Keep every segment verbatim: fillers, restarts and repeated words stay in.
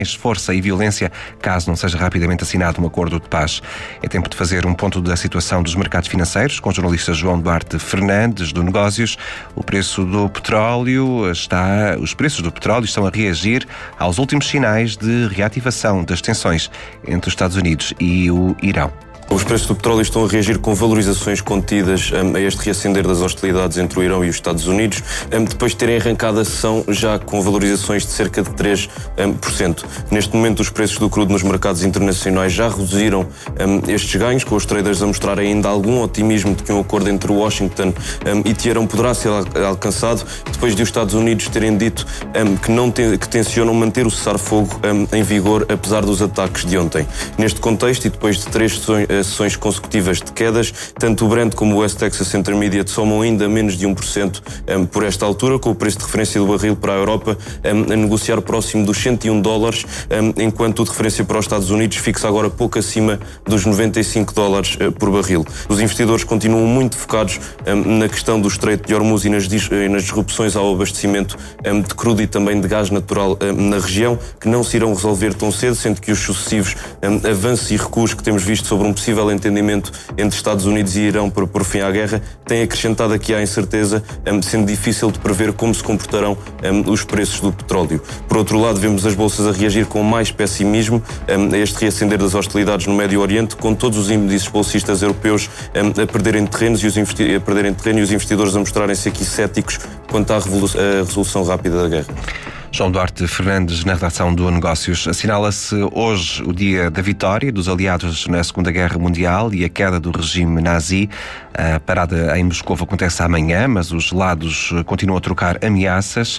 força e violência, caso não seja rapidamente assinado um acordo de paz. É tempo de fazer um ponto da situação dos mercados financeiros, com o jornalista João Duarte Fernandes, do Negócios. O preço do petróleo está... Os preços do petróleo estão a reagir aos últimos sinais de reativação das tensões entre os Estados Unidos e o Irão. Os preços do petróleo estão a reagir com valorizações contidas um, a este reacender das hostilidades entre o Irão e os Estados Unidos, um, depois de terem arrancado a sessão já com valorizações de cerca de três por cento. Um, Neste momento, os preços do crudo nos mercados internacionais já reduziram um, estes ganhos, com os traders a mostrar ainda algum otimismo de que um acordo entre Washington um, e Teherão poderá ser al- alcançado, depois de os Estados Unidos terem dito um, que, não te- que tencionam manter o cessar-fogo um, em vigor, apesar dos ataques de ontem. Neste contexto, e depois de três sessões sessões consecutivas de quedas, tanto o Brent como o West Texas Intermediate somam ainda menos de um por cento um, por esta altura, com o preço de referência do barril para a Europa um, a negociar próximo dos cento e um dólares, um, enquanto o de referência para os Estados Unidos fixa agora pouco acima dos noventa e cinco dólares uh, por barril. Os investidores continuam muito focados um, na questão do Estreito de Hormuz e nas, dis- nas disrupções ao abastecimento um, de crudo e também de gás natural um, na região, que não se irão resolver tão cedo, sendo que os sucessivos um, avanços e recuos que temos visto sobre um possível entendimento entre Estados Unidos e Irão para pôr fim à guerra têm acrescentado aqui à incerteza, um, sendo difícil de prever como se comportarão um, os preços do petróleo. Por outro lado, vemos as bolsas a reagir com mais pessimismo um, a este reacender das hostilidades no Médio Oriente, com todos os índices bolsistas europeus um, a perderem terrenos e os investi- a perderem terreno e os investidores a mostrarem-se aqui céticos quanto à revolu- à resolução rápida da guerra. João Duarte Fernandes, na redação do Negócios. Assinala-se hoje o dia da vitória dos aliados na Segunda Guerra Mundial e a queda do regime nazi. A parada em Moscou acontece amanhã, mas os lados continuam a trocar ameaças.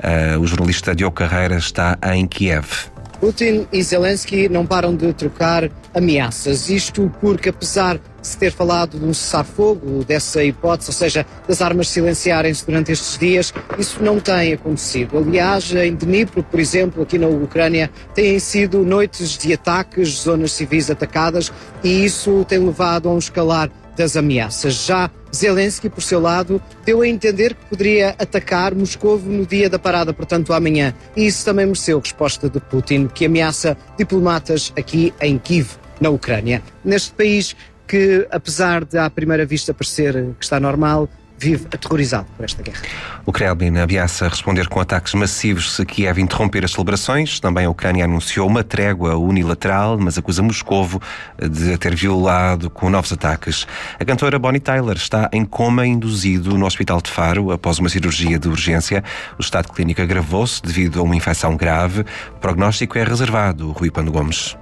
O jornalista Diogo Carreira está em Kiev. Putin e Zelensky não param de trocar ameaças. Isto porque, apesar de se ter falado de um cessar-fogo, dessa hipótese, ou seja, das armas silenciarem-se durante estes dias, isso não tem acontecido. Aliás, em Dnipro, por exemplo, aqui na Ucrânia, têm sido noites de ataques, zonas civis atacadas, e isso tem levado a um escalar das ameaças. Já Zelensky, por seu lado, deu a entender que poderia atacar Moscovo no dia da parada, portanto amanhã. E isso também mereceu resposta de Putin, que ameaça diplomatas aqui em Kiev, na Ucrânia. Neste país que, apesar de à primeira vista parecer que está normal, vive aterrorizado por esta guerra. O Kremlin ameaça responder com ataques massivos se Kiev interromper as celebrações. Também a Ucrânia anunciou uma trégua unilateral, mas acusa Moscovo de a ter violado com novos ataques. A cantora Bonnie Tyler está em coma induzido no Hospital de Faro após uma cirurgia de urgência. O estado clínico agravou-se devido a uma infecção grave. O prognóstico é reservado. Rui Pano Gomes.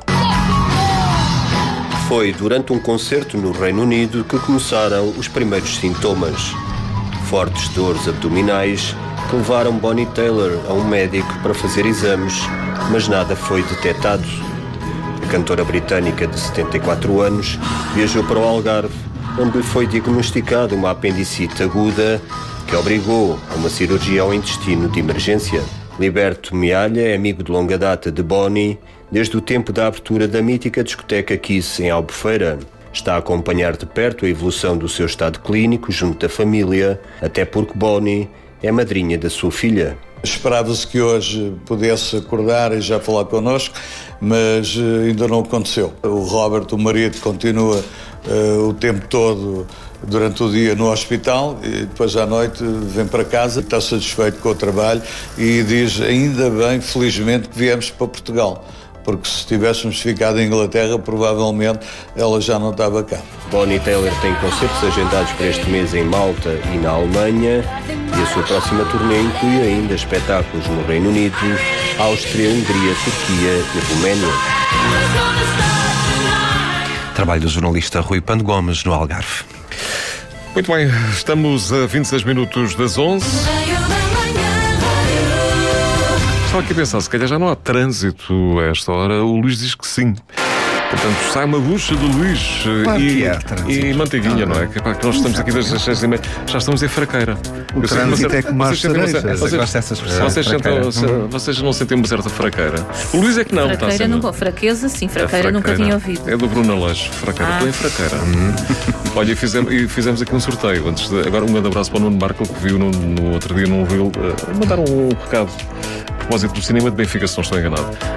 Foi durante um concerto no Reino Unido que começaram os primeiros sintomas. Fortes dores abdominais que levaram Bonnie Tyler a um médico para fazer exames, mas nada foi detectado. A cantora britânica de setenta e quatro anos viajou para o Algarve, onde lhe foi diagnosticada uma apendicite aguda que obrigou a uma cirurgia ao intestino de emergência. Liberto Mealha é amigo de longa data de Bonnie, desde o tempo da abertura da mítica discoteca Kiss em Albufeira. Está a acompanhar de perto a evolução do seu estado clínico junto da família, até porque Bonnie é madrinha da sua filha. Esperava-se que hoje pudesse acordar e já falar connosco, mas ainda não aconteceu. O Robert, o marido, continua uh, o tempo todo durante o dia no hospital e depois à noite vem para casa, está satisfeito com o trabalho e diz ainda bem, felizmente, que viemos para Portugal. Porque se tivéssemos ficado em Inglaterra, provavelmente ela já não estava cá. Bonnie Tyler tem concertos agendados para este mês em Malta e na Alemanha, e a sua próxima turnê inclui ainda espetáculos no Reino Unido, Áustria, Hungria, Turquia e Roménia. Trabalho do jornalista Rui Pano Gomes no Algarve. Muito bem, estamos a vinte e seis minutos das onze. Estava aqui a pensar, se calhar já não há trânsito a esta hora. O Luís diz que sim. Portanto, sai uma bucha do Luís claro e, é, e manteiguinha, não é? Que, pá, que nós estamos aqui desde as seis e meia, já estamos em fraqueira. O trânsito é como as cerejas. Vocês, vocês não sentem uma certa fraqueira? O Luís é que não. Fraqueira está nunca, fraqueza sim, fraqueira, fraqueira nunca tinha ouvido. É do Bruno Aleixo, fraqueira, estou ah. em fraqueira. Hum. Olha, e fizemos, e fizemos aqui um sorteio. Antes de, agora um grande abraço para o Nuno Marco, que viu no, no outro dia num reel, uh, mandaram um recado a propósito do cinema de Benfica, se não estou enganado.